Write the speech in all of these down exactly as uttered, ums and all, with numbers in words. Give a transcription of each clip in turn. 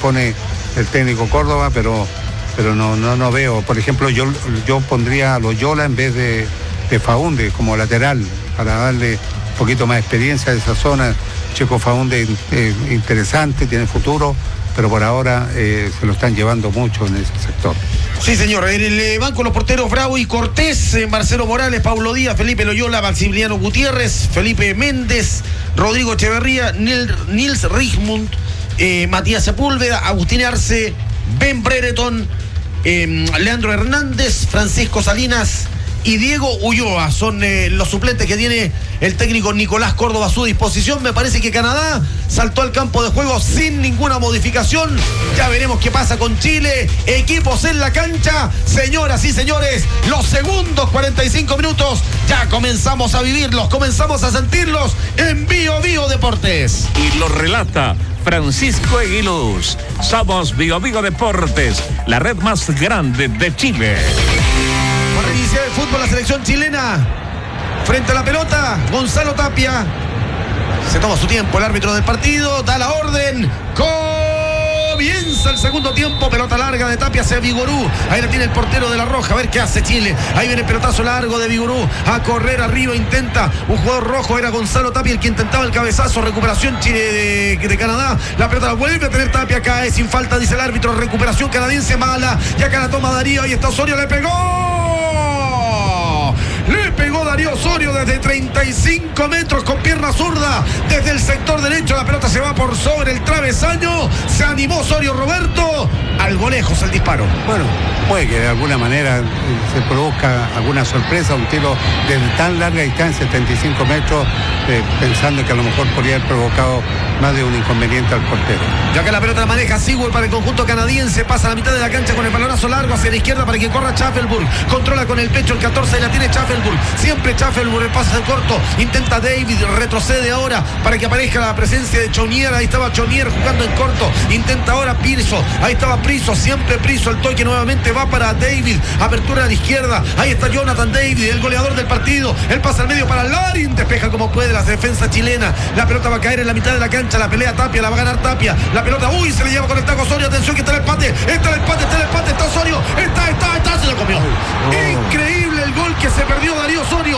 dispone el técnico Córdoba, pero, pero no, no, no veo. Por ejemplo, yo, yo pondría a Loyola en vez de, de Faúndez como lateral, para darle un poquito más de experiencia a esa zona. Checo Faúndez eh, interesante, tiene futuro, pero por ahora eh, se lo están llevando mucho en ese sector. Sí, señor. En el banco los porteros Bravo y Cortés, eh, Marcelo Morales, Paulo Díaz, Felipe Loyola, Maximiliano Gutiérrez, Felipe Méndez, Rodrigo Echeverría, Nil, Nils Richmond, eh, Matías Sepúlveda, Agustín Arce, Ben Brereton, eh, Leandro Hernández, Francisco Salinas y Diego Ulloa. Son eh, los suplentes que tiene el técnico Nicolás Córdoba a su disposición. Me parece que Canadá saltó al campo de juego sin ninguna modificación. Ya veremos qué pasa con Chile. Equipos en la cancha. Señoras y señores, los segundos cuarenta y cinco minutos ya comenzamos a vivirlos, comenzamos a sentirlos en Bio Bio Deportes. Y lo relata Francisco Eguiluz. Somos Bio Bio Deportes, la red más grande de Chile. Para iniciar el fútbol, la selección chilena frente a la pelota, Gonzalo Tapia. Se toma su tiempo el árbitro del partido, da la orden. Comienza el segundo tiempo, pelota larga de Tapia hacia Vigorú. Ahí la tiene el portero de la Roja, a ver qué hace Chile. Ahí viene el pelotazo largo de Vigorú, a correr arriba, intenta un jugador rojo, era Gonzalo Tapia el que intentaba el cabezazo. Recuperación Chile de, de Canadá, la pelota la vuelve a tener Tapia, cae sin falta, dice el árbitro. Recuperación canadiense mala, y acá la toma Darío, ahí está Osorio, le pegó. Le pegó Darío Osorio desde treinta y cinco metros con pierna zurda. Desde el sector derecho la pelota se va por sobre el travesaño. Se animó Osorio Roberto. Algo lejos el disparo. Bueno, puede que de alguna manera se produzca alguna sorpresa. Un tiro desde tan larga distancia, setenta y cinco metros, eh, pensando que a lo mejor podría haber provocado más de un inconveniente al portero. Ya que la pelota la maneja Sewell para el conjunto canadiense. Pasa a la mitad de la cancha con el balonazo largo hacia la izquierda para que corra Schaffelburg. Controla con el pecho el catorce y la tiene Schaffelburg. Siempre Schaffelburg, el pase de corto. Intenta David, retrocede ahora para que aparezca la presencia de Chonier. Ahí estaba Chonier jugando en corto. Intenta ahora Pirso. Ahí estaba Priso, siempre Priso. El toque nuevamente va para David. Apertura a la izquierda. Ahí está Jonathan David, el goleador del partido. El pase al medio para Larin. Despeja como puede la defensa chilena. La pelota va a caer en la mitad de la cancha. La pelea Tapia, la va a ganar Tapia. La pelota, uy, se le lleva con el taco Osorio. Atención que está el empate. Está el empate, está el empate, está Osorio. Está, está, está, se lo comió. Oh. Increíble el gol que se perdió Darío Osorio.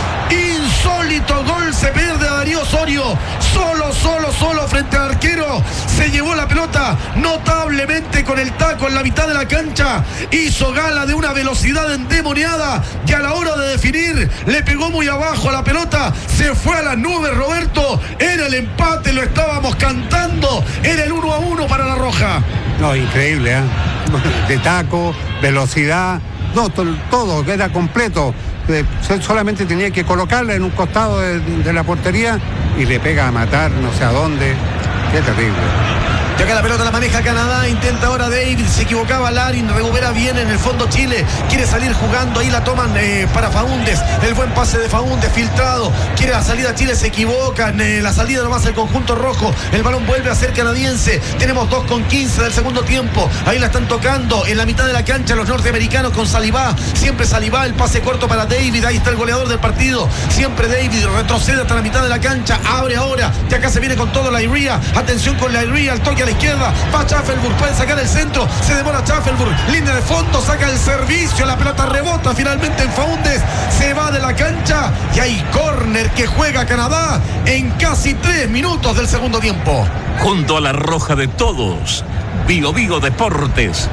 Insólito gol se pierde a Darío Osorio. Solo, solo, solo frente al arquero. Se llevó la pelota notablemente con el taco en la mitad de la cancha. Hizo gala de una velocidad endemoniada que a la hora de definir le pegó muy abajo a la pelota. Se fue a las nubes, Roberto. Era el empate, lo estábamos cantando. Era el uno a uno para la Roja. No, increíble, ¿eh? De taco, velocidad, no, todo, todo era completo. Eh, solamente tenía que colocarla en un costado de, de la portería y le pega a matar no sé a dónde. Qué terrible. Ya que la pelota la maneja Canadá, intenta ahora David, se equivocaba Larin, recupera bien en el fondo Chile, quiere salir jugando, ahí la toman eh, para Faúndez, el buen pase de Faúndez filtrado, quiere la salida Chile, se equivocan, eh, la salida nomás el conjunto rojo, el balón vuelve a ser canadiense, tenemos dos con quince del segundo tiempo, ahí la están tocando en la mitad de la cancha los norteamericanos con Salivá, siempre Salivá, el pase corto para David, ahí está el goleador del partido, siempre David, retrocede hasta la mitad de la cancha, abre ahora, ya acá se viene con todo la Iría, atención con la Iría, el toque a la izquierda, va Schaffelburg, puede sacar el centro, se demora Schaffelburg, línea de fondo, saca el servicio, la pelota rebota finalmente en Faúndez, se va de la cancha y hay córner que juega Canadá en casi tres minutos del segundo tiempo. Junto a la Roja de todos, Bio Bio Deportes.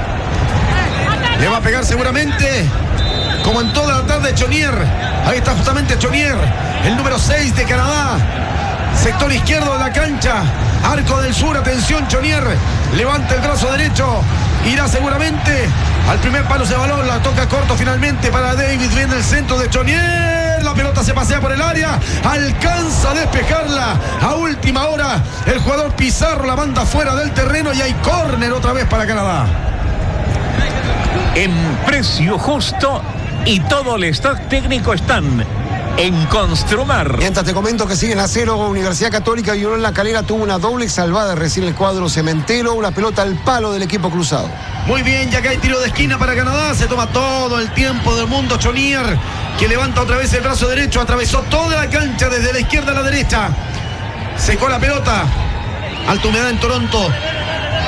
Le va a pegar seguramente, como en toda la tarde, Chonier. Ahí está justamente Chonier, el número seis de Canadá. Sector izquierdo de la cancha, arco del sur, atención Chonier, levanta el brazo derecho, irá seguramente al primer palo de balón, la toca corto finalmente para David, viene el centro de Chonier, la pelota se pasea por el área, alcanza a despejarla a última hora, el jugador Pizarro la manda fuera del terreno y hay córner otra vez para Canadá. En precio justo y todo el stock técnico están en Construmar. Mientras te comento que siguen a cero, Universidad Católica y Unión La Calera tuvo una doble salvada recién el cuadro cementero, una pelota al palo del equipo cruzado. Muy bien, ya que hay tiro de esquina para Canadá, se toma todo el tiempo del mundo Chonier, que levanta otra vez el brazo derecho, atravesó toda la cancha desde la izquierda a la derecha, secó la pelota, alta humedad en Toronto,